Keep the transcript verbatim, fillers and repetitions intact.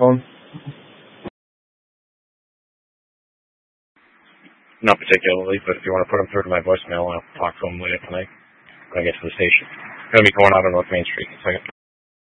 phone? Not particularly, but if you want to put him through to my voicemail, I'll talk to him later tonight when I get to the station. I'm going to be going out on North Main Street in a second.